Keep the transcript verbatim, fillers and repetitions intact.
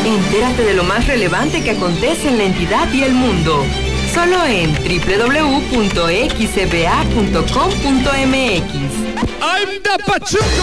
Entérate de lo más relevante que acontece en la entidad y el mundo. Solo en doble u doble u doble u punto x c b a punto com punto m x. I'm the Pachuco.